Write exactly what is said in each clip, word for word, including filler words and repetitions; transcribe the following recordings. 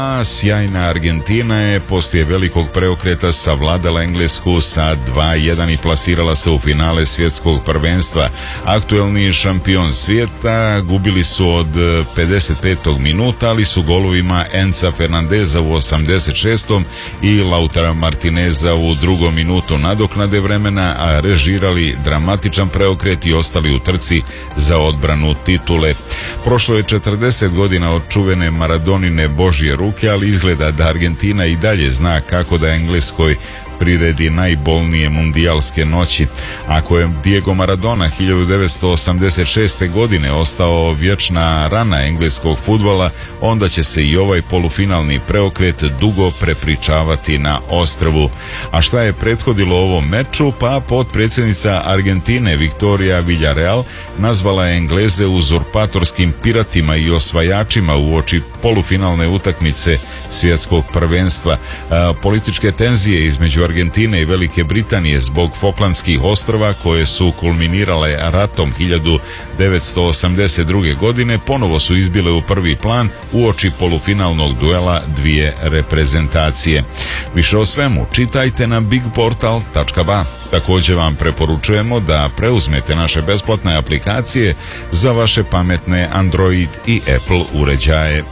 A sjajna Argentina je poslije velikog preokreta savladala Englesku sa dva jedan i plasirala se u finale svjetskog prvenstva. Aktuelni šampion svijeta gubili su od pedeset petog minuta, ali su golovima Enza Fernandeza u osamdeset šestom i Lautara Martineza u drugom minutu nadoknade vremena, a režirali dramatičan preokret i ostali u trci za odbranu titule. Prošlo je četrdeset godina od čuvene Maradonine Božje ruke, ali izgleda da Argentina i dalje zna kako da Engleskoj priredi najbolnije mundijalske noći. Ako je Diego Maradona hiljadu devetsto osamdeset šeste. godine ostao vječna rana engleskog fudbala, onda će se i ovaj polufinalni preokret dugo prepričavati na ostrvu. A šta je prethodilo ovom meču? Pa potpredsjednica Argentine Victoria Villarreal nazvala je Engleze uzurpatorskim piratima i osvajačima uoči polufinalne utakmice svjetskog prvenstva. A, političke tenzije između Argentine i Velike Britanije zbog Falklandskih ostrva, koje su kulminirale ratom hiljadu devetsto osamdeset druge. godine, ponovo su izbile u prvi plan uoči polufinalnog duela dvije reprezentacije. Više o svemu čitajte na big portal tačka ba. Također vam preporučujemo da preuzmete naše besplatne aplikacije za vaše pametne Android i Apple uređaje.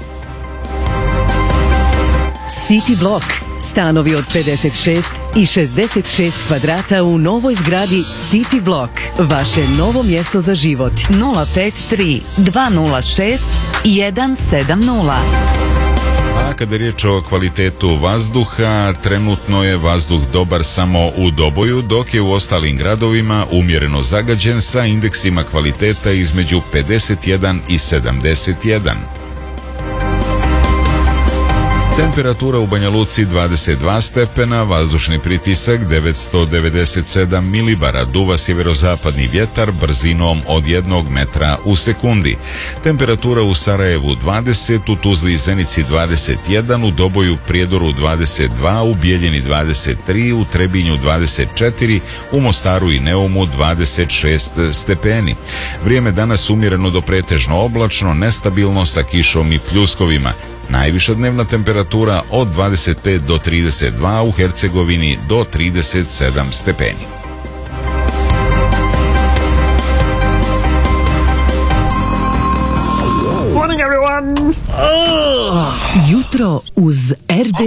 City Block. Stanovi od pedeset šest i šezdeset šest kvadrata u novoj zgradi City Block. Vaše novo mjesto za život. nula pet tri dva nula šest jedan sedam nula. A kada je riječ o kvalitetu vazduha, trenutno je vazduh dobar samo u Doboju, dok je u ostalim gradovima umjereno zagađen sa indeksima kvaliteta između pedeset jedan i sedamdeset jedan. Temperatura u Banja Luci dvadeset dva stepena, vazdušni pritisak devetsto devedeset sedam milibara, duva sjeverozapadni vjetar brzinom od jednog metra u sekundi. Temperatura u Sarajevu dvadeset, u Tuzli i Zenici dvadeset jedan, u Doboju, Prijedoru dvadeset dva, u Bijeljini dvadeset tri, u Trebinju dvadeset četiri, u Mostaru i Neumu dvadeset šest stepeni. Vrijeme danas umjereno do pretežno oblačno, nestabilno sa kišom i pljuskovima. Najviša dnevna temperatura od dvadeset pet do trideset dva, u Hercegovini do trideset sedam stepeni. Morning everyone! Jutro uz R D